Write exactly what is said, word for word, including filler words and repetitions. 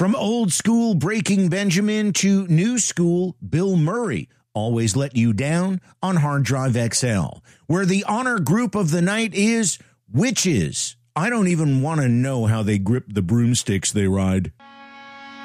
From old school Breaking Benjamin to new school Bill Murray, always let you down on Hard Drive X L, where the honor group of the night is witches. I don't even want to know how they grip the broomsticks they ride.